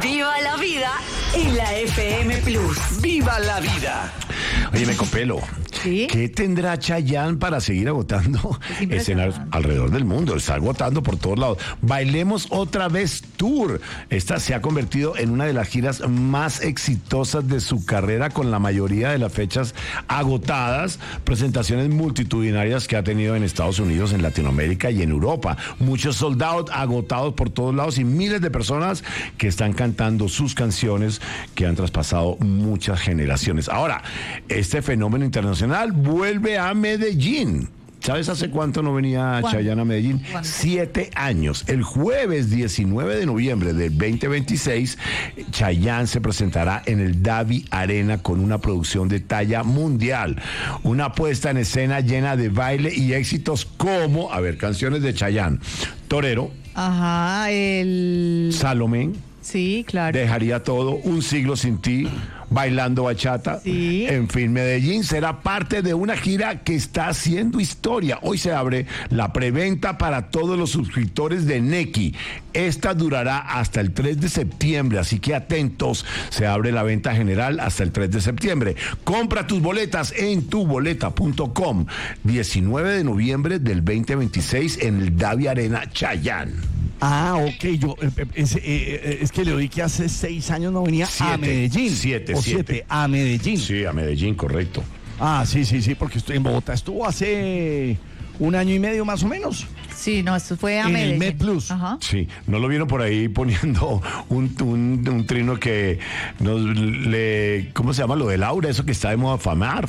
Viva la vida en la FM Plus. ¡Viva la vida! Oye, me copelo. ¿Sí? ¿Qué tendrá Chayanne para seguir agotando escenarios alrededor del mundo? Está agotando por todos lados. Bailemos otra vez Tour. Esta se ha convertido en una de las giras más exitosas de su carrera, con la mayoría de las fechas agotadas, presentaciones multitudinarias que ha tenido en Estados Unidos, en Latinoamérica y en Europa. Muchos soldados agotados por todos lados y miles de personas que están cantando sus canciones que han traspasado muchas generaciones. Ahora, este fenómeno internacional vuelve a Medellín. ¿Sabes hace cuánto no venía Chayanne a Medellín? 7 años. El jueves 19 de noviembre del 2026, Chayanne se presentará en el Davi Arena con una producción de talla mundial. Una puesta en escena llena de baile y éxitos como, canciones de Chayanne: Torero. Ajá, Salomé. Sí, claro. Dejaría todo, Un siglo sin ti, Bailando bachata. Sí. En fin, Medellín será parte de una gira que está haciendo historia. Hoy se abre la preventa para todos los suscriptores de Nequi. Esta durará hasta el 3 de septiembre, así que atentos. Se abre la venta general hasta el 3 de septiembre. Compra tus boletas en tuboleta.com. 19 de noviembre del 2026 en el Davi Arena, Chayanne. Ah, ok, es que le oí que hace 6 años no venía a Medellín. 7 a Medellín. Sí, a Medellín, correcto. Ah, sí, porque estoy en Bogotá. Estuvo hace 1 año y medio más o menos. Sí, no, esto fue a en Medellín. el Med Plus. Ajá. Sí, no lo vieron por ahí poniendo un trino que ¿cómo se llama? Lo del aura, eso que está de moda, farmear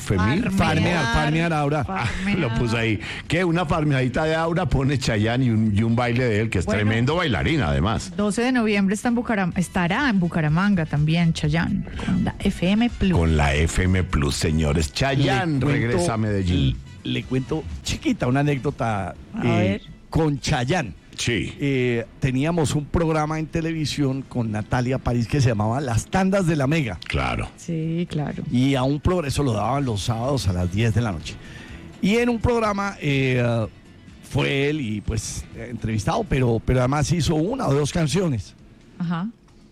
aura. Lo puso ahí. Que una farmeadita de aura pone Chayanne y un baile de él, que es tremendo bailarín además. 12 de noviembre estará en Bucaramanga también Chayanne, con la FM Plus. Con la FM Plus, señores. Chayanne regresa a Medellín. Le cuento chiquita una anécdota A ver. con Chayanne. Sí. Teníamos un programa en televisión con Natalia París que se llamaba Las Tandas de la Mega. Claro. Sí, claro. Y a un progreso lo daban los sábados a las 10 de la noche. Y en un programa fue él y pues entrevistado, pero además hizo 1 o 2 canciones. Ajá.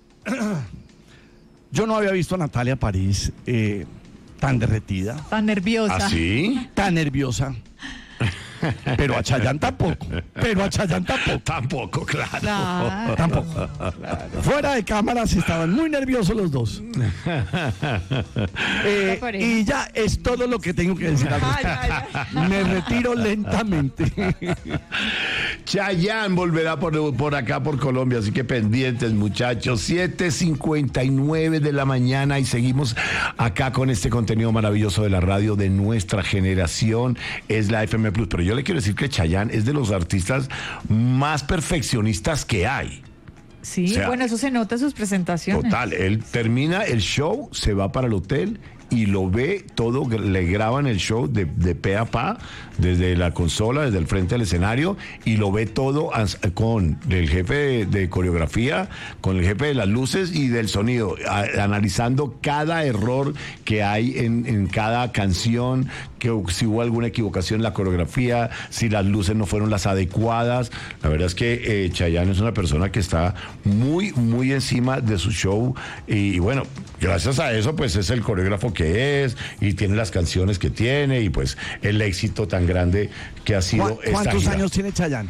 Yo no había visto a Natalia París tan derretida, Tan nerviosa. ¿Ah, sí? tan nerviosa. Pero a Chayanne tampoco. Tampoco, claro. Claro. Tampoco. Fuera de cámaras estaban muy nerviosos los dos. Y ya es todo lo que tengo que decir al respecto. Me retiro lentamente. Chayanne volverá por acá, por Colombia, así que pendientes, muchachos. 7:59 de la mañana y seguimos acá con este contenido maravilloso de la radio de nuestra generación. Es la FM Plus, pero yo le quiero decir que Chayanne es de los artistas más perfeccionistas que hay. Sí, O sea, bueno, eso se nota en sus presentaciones. Total, él termina el show, se va para el hotel y lo ve todo, le graban el show de pe a pa, desde la consola, desde el frente del escenario, y lo ve todo con el jefe de coreografía, con el jefe de las luces y del sonido, analizando cada error que hay en cada canción, que si hubo alguna equivocación en la coreografía, si las luces no fueron las adecuadas. La verdad es que Chayanne es una persona que está muy, muy encima de su show, y bueno, gracias a eso pues es el coreógrafo que es y tiene las canciones que tiene y pues el éxito tan grande que ha sido esta ¿Cuántos gira. años tiene Chayanne?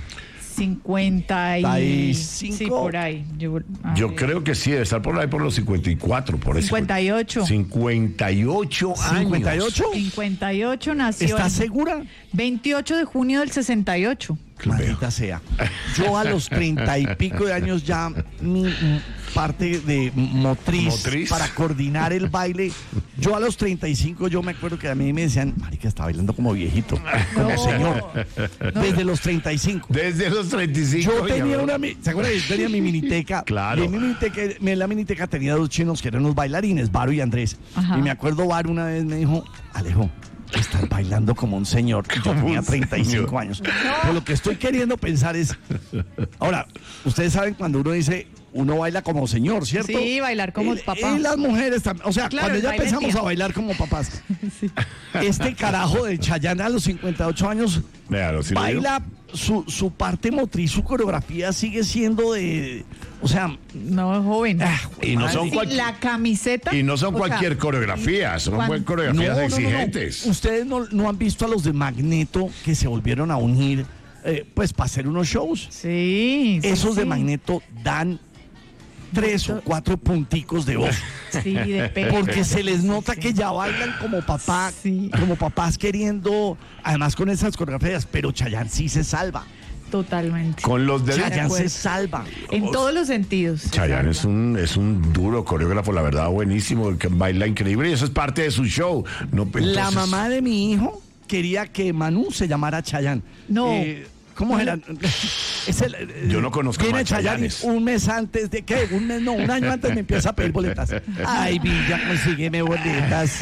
55. Sí, por ahí. Yo creo que sí, debe estar por ahí por los 54, por eso. 58. 58 años. ¿58? 58 nació. ¿Estás segura? 28 de junio del 68. Maldita sea. Yo a los 30 y pico de años ya mi parte de motriz para coordinar el baile. Yo a los 35, yo me acuerdo que a mí me decían, marica, está bailando como viejito, como señor. Desde los 35. Desde los 35. Yo tenía ¿se acuerdan? Yo tenía mi miniteca. Claro. Y en la miniteca tenía 2 chinos que eran unos bailarines, Varo y Andrés. Ajá. Y me acuerdo, Varo una vez me dijo, Alejo, estás bailando como un señor. Yo tenía 35 años. Pero lo que estoy queriendo pensar es, ahora, ustedes saben cuando uno dice, uno baila como señor, ¿cierto? Sí, bailar como papá. Y las mujeres también. O sea, Claro, cuando ya baile empezamos tía. a bailar como papás. Sí. Este carajo de Chayanne a los 58 años Véalo, ¿sí lo baila su parte motriz, su coreografía sigue siendo de O sea, No, joven. Y no son Sí, la camiseta. Y no son o sea, cualquier coreografía, son coreografías exigentes. Ustedes no han visto a los de Magneto que se volvieron a unir, pues para hacer unos shows. Sí. Esos de sí. Magneto dan 3 o 4 punticos de voz. Sí, de pecho. Porque se les nota Sí. que ya bailan como papá, Sí. como papás queriendo, además con esas coreografías, pero Chayanne sí se salva. Totalmente. Con los dedos. Chayanne acuerdo. se salva. En todos los sentidos. Chayanne es un duro coreógrafo, la verdad, buenísimo, que baila increíble y eso es parte de su show. No, entonces, La mamá de mi hijo quería que Manu se llamara Chayanne. No. ¿Cómo era? Yo no conozco Viene más Chayanne Chayannes. un mes antes de ¿qué? Un año antes me empieza a pedir boletas. Ay, Villa, consígueme boletas.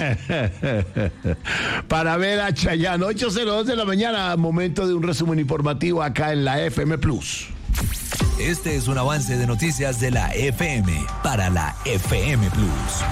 Para ver a Chayanne, 8:02 de la mañana, momento de un resumen informativo acá en la FM Plus. Este es un avance de noticias de la FM para la FM Plus.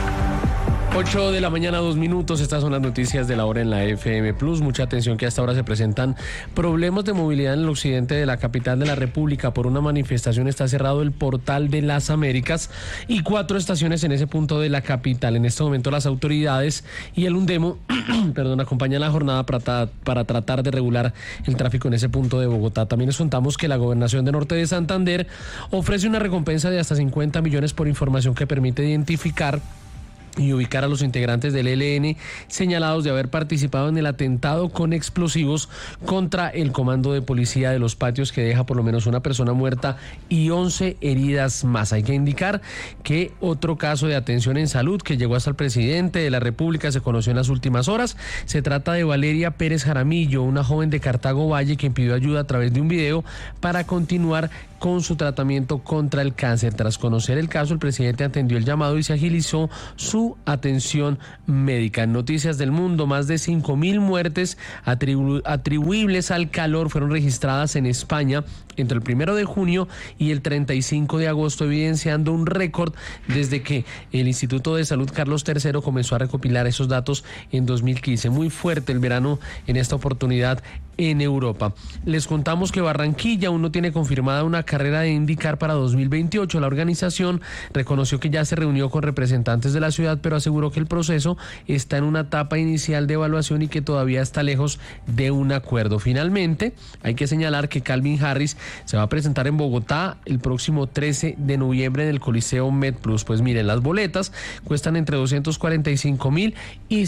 8 de la mañana, 2 minutos. Estas son las noticias de la hora en la FM Plus. Mucha atención que hasta ahora se presentan problemas de movilidad en el occidente de la capital de la República. Por una manifestación está cerrado el portal de las Américas y 4 estaciones en ese punto de la capital. En este momento las autoridades y el Undemo acompañan la jornada para tratar de regular el tráfico en ese punto de Bogotá. También les contamos que la Gobernación de Norte de Santander ofrece una recompensa de hasta 50 millones por información que permite identificar y ubicar a los integrantes del ELN señalados de haber participado en el atentado con explosivos contra el comando de policía de Los Patios, que deja por lo menos una persona muerta y 11 heridas más. Hay que indicar que otro caso de atención en salud que llegó hasta el presidente de la República se conoció en las últimas horas. Se trata de Valeria Pérez Jaramillo, una joven de Cartago Valle que pidió ayuda a través de un video para continuar con su tratamiento contra el cáncer. Tras conocer el caso, el presidente atendió el llamado y se agilizó su atención médica. En noticias del mundo, más de 5.000 muertes atribuibles al calor fueron registradas en España entre el 1 de junio y el 35 de agosto, evidenciando un récord desde que el Instituto de Salud Carlos III comenzó a recopilar esos datos en 2015. Muy fuerte el verano en esta oportunidad en Europa. Les contamos que Barranquilla aún no tiene confirmada una carrera de IndyCar para 2028. La organización reconoció que ya se reunió con representantes de la ciudad, pero aseguró que el proceso está en una etapa inicial de evaluación y que todavía está lejos de un acuerdo. Finalmente, hay que señalar que Calvin Harris se va a presentar en Bogotá el próximo 13 de noviembre en el Coliseo MedPlus. Pues miren, las boletas cuestan entre 245.000 y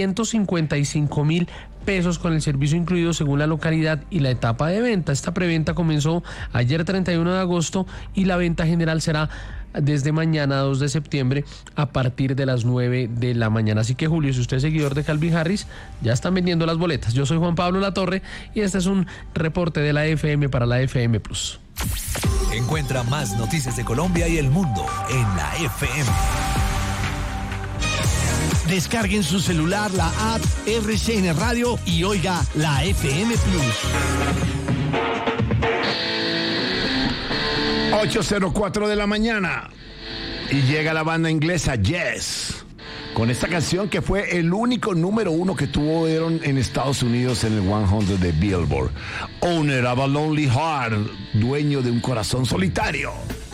655.000 pesos con el servicio incluido según la localidad y la etapa de venta. Esta preventa comenzó ayer 31 de agosto y la venta general será desde mañana 2 de septiembre a partir de las 9 de la mañana. Así que, Julio, si usted es seguidor de Calvin Harris, ya están vendiendo las boletas. Yo soy Juan Pablo Latorre y este es un reporte de la FM para la FM Plus. Encuentra más noticias de Colombia y el mundo en la FM. Descarguen su celular la app RCN Radio y oiga la FM Plus. 8:04 de la mañana y llega la banda inglesa Yes con esta canción que fue el único número 1 que tuvieron en Estados Unidos en el 100 de Billboard. Owner of a Lonely Heart, dueño de un corazón solitario.